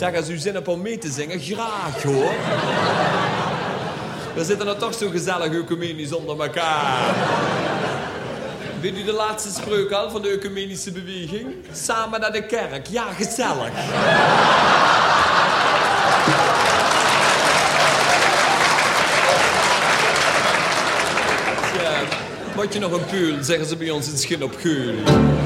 Zeg, als u zin hebt om mee te zingen, graag hoor. We zitten nou toch zo gezellig ecumenisch onder elkaar. Weet u de laatste spreuk al van de ecumenische beweging? Samen naar de kerk, ja, gezellig. Ja, moet je nog een puul, zeggen ze bij ons in Schin op Geul.